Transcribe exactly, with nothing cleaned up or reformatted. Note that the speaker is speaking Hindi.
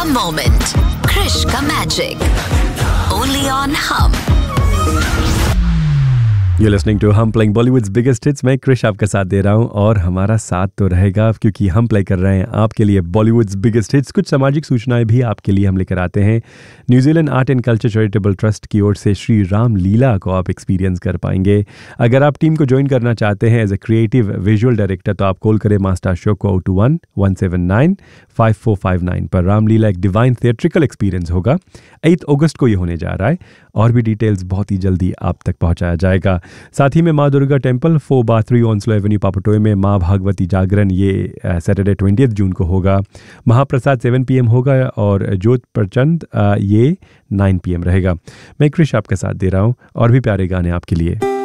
का मोमेंट, क्रिश का मैजिक, ओनली ऑन हम। You're listening to हम playing Bollywood's biggest hits। मैं क्रिश आपका साथ दे रहा हूँ और हमारा साथ तो रहेगा क्योंकि हम प्ले कर रहे हैं आपके लिए Bollywood's biggest hits। कुछ सामाजिक सूचनाएं भी आपके लिए हम लेकर आते हैं। New Zealand art and culture charitable trust की ओर से श्री राम लीला को आप एक्सपीरियंस कर पाएंगे। अगर आप टीम को ज्वाइन करना चाहते हैं as a creative visual director तो आप कॉल करें मास्टर अशोक को to one one seven nine five four five nine पर। रामलीला एक डिवाइन थिएट्रिकल एक्सपीरियंस होगा। एट अगस्त को ये होने जा रहा है और भी डिटेल्स बहुत ही जल्दी आप तक पहुंचाया जाएगा। साथ ही में माँ दुर्गा टेम्पल फोर बार थ्री ऑन्सलो एवेन्यू पापटोए में माँ भागवती जागरण ये सैटरडे ट्वेंटियथ जून को होगा। महाप्रसाद सेवन पी एम होगा और ज्योत प्रचंड ये नाइन पी एम रहेगा। मैं क्रिश आपका साथ दे रहा हूँ और भी प्यारे गाने आपके लिए।